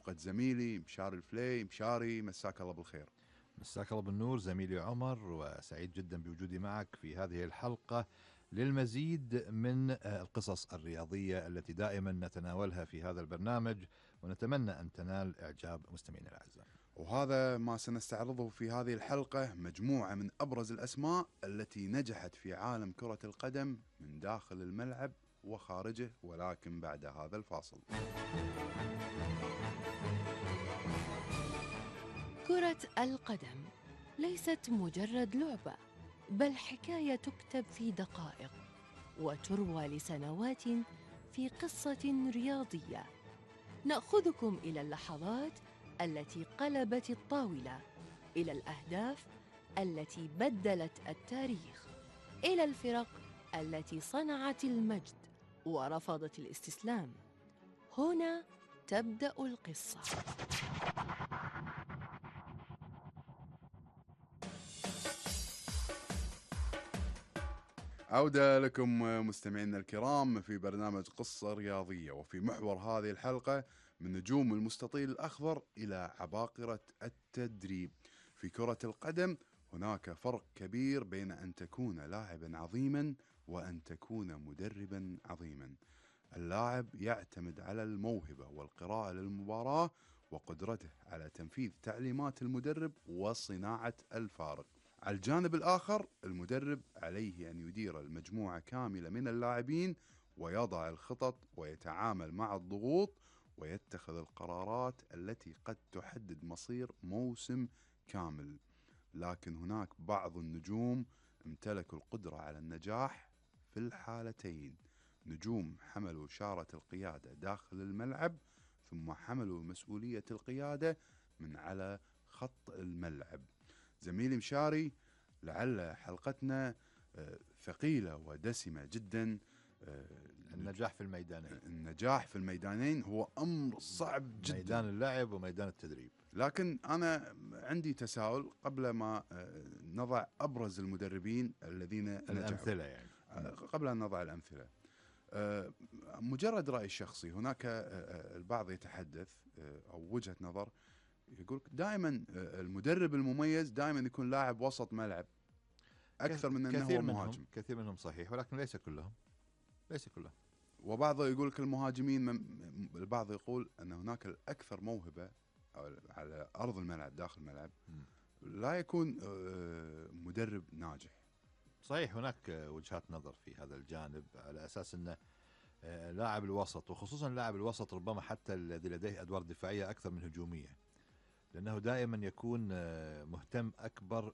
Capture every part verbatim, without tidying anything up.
برفقة زميلي مشاري الفلي. مشاري، مساك الله بالخير. مساك الله بالنور زميلي عمر، وسعيد جدا بوجودي معك في هذه الحلقة للمزيد من القصص الرياضية التي دائما نتناولها في هذا البرنامج، ونتمنى أن تنال إعجاب مستمعينا الأعزاء. وهذا ما سنستعرضه في هذه الحلقة، مجموعة من أبرز الأسماء التي نجحت في عالم كرة القدم من داخل الملعب وخارجه، ولكن بعد هذا الفاصل. كرة القدم ليست مجرد لعبة، بل حكاية تكتب في دقائق وتروى لسنوات في قصة رياضية. نأخذكم إلى اللحظات التي قلبت الطاولة، إلى الأهداف التي بدلت التاريخ، إلى الفرق التي صنعت المجد ورفضت الاستسلام. هنا تبدأ القصة. عودة لكم مستمعينا الكرام في برنامج قصة رياضية، وفي محور هذه الحلقة من نجوم المستطيل الأخضر إلى عباقرة التدريب. في كرة القدم هناك فرق كبير بين أن تكون لاعبا عظيما وأن تكون مدربا عظيما. اللاعب يعتمد على الموهبة والقراءة للمباراة وقدرته على تنفيذ تعليمات المدرب وصناعة الفارق. على الجانب الآخر المدرب عليه أن يدير المجموعة كاملة من اللاعبين ويضع الخطط ويتعامل مع الضغوط ويتخذ القرارات التي قد تحدد مصير موسم كامل. لكن هناك بعض النجوم امتلكوا القدرة على النجاح في الحالتين. نجوم حملوا شارة القيادة داخل الملعب، ثم حملوا مسؤولية القيادة من على خط الملعب. زميلي مشاري، لعل حلقتنا ثقيلة ودسمة جدا. النجاح في الميدانين النجاح في الميدانين هو أمر صعب جدا، ميدان اللعب وميدان التدريب. لكن أنا عندي تساؤل قبل ما نضع أبرز المدربين الذين الأمثلة نجحوا. يعني قبل أن نضع الأمثلة، مجرد رأي الشخصي، هناك البعض يتحدث أو وجهة نظر يقول دائما المدرب المميز دائما يكون لاعب وسط ملعب أكثر من أنه هو مهاجم. كثير منهم صحيح، ولكن ليس كلهم ليس كلهم وبعض يقول لك المهاجمين، البعض يقول أن هناك الأكثر موهبة على أرض الملعب داخل الملعب لا يكون مدرب ناجح. صحيح، هناك وجهات نظر في هذا الجانب، على أساس أنه لاعب الوسط، وخصوصا لاعب الوسط ربما حتى الذي لديه أدوار دفاعية أكثر من هجومية، لأنه دائما يكون مهتم أكبر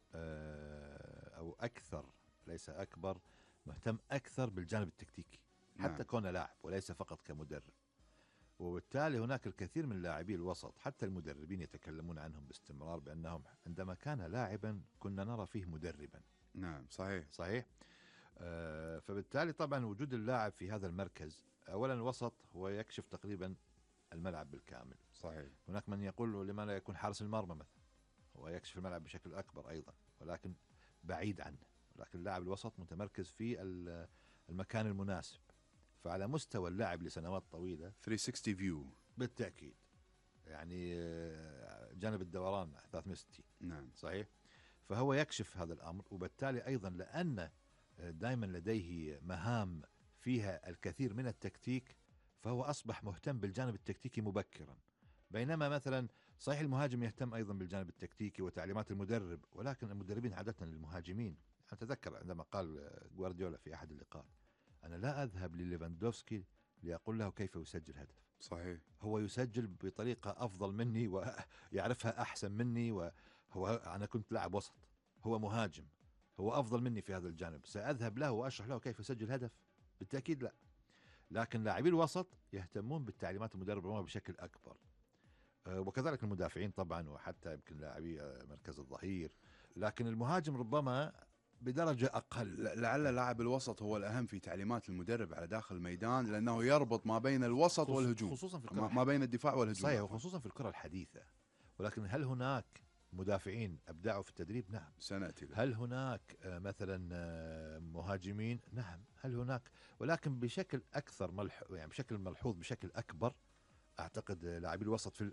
أو أكثر، ليس أكبر، مهتم أكثر بالجانب التكتيكي حتى نعم. كونه لاعب وليس فقط كمدرب. وبالتالي هناك الكثير من لاعبي الوسط حتى المدربين يتكلمون عنهم باستمرار بأنهم عندما كان لاعبا كنا نرى فيه مدربا. نعم صحيح صحيح. آه فبالتالي طبعا وجود اللاعب في هذا المركز، أولا الوسط هو يكشف تقريبا الملعب بالكامل. صحيح. هناك من يقول لما لا يكون حارس المرمى مثلا، هو يكشف الملعب بشكل أكبر أيضا ولكن بعيد عنه، ولكن اللاعب الوسط متمركز في المكان المناسب. فعلى مستوى اللاعب لسنوات طويلة ثلاثمية وستين فيو بالتأكيد، يعني جانب الدوران ثلاثمية وستين. نعم صحيح. فهو يكشف هذا الأمر، وبالتالي أيضا لأن دائما لديه مهام فيها الكثير من التكتيك فهو أصبح مهتم بالجانب التكتيكي مبكرا. بينما مثلا صحيح المهاجم يهتم أيضا بالجانب التكتيكي وتعليمات المدرب، ولكن المدربين عادة للمهاجمين. أتذكر عندما قال غوارديولا في أحد اللقاءات أنا لا أذهب لليفاندوفسكي لأقول له كيف يسجل هدف. صحيح. هو يسجل بطريقة أفضل مني ويعرفها أحسن مني، وهو أنا كنت لاعب وسط، هو مهاجم، هو أفضل مني في هذا الجانب، سأذهب له وأشرح له كيف يسجل هدف؟ بالتأكيد لا. لكن لاعبي الوسط يهتمون بالتعليمات المدرب بشكل أكبر، وكذلك المدافعين طبعا، وحتى يمكن لاعبي مركز الظهير. لكن المهاجم ربما بدرجة أقل. لعل لاعب الوسط هو الأهم في تعليمات المدرب على داخل الميدان، لأنه يربط ما بين الوسط والهجوم، خصوصا في الكرة ما بين الدفاع والهجوم. صحيح، وخصوصا في الكرة الحديثة. ولكن هل هناك مدافعين أبدعوا في التدريب؟ نعم سنأتي. هل هناك مثلا مهاجمين؟ نعم. هل هناك، ولكن بشكل أكثر ملح... يعني بشكل ملحوظ بشكل أكبر أعتقد لاعبي الوسط في